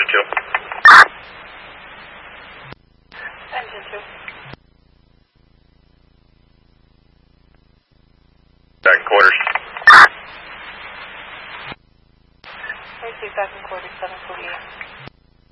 Engine 2. Engine 2. Back in quarters. Receive back in quarters, 748.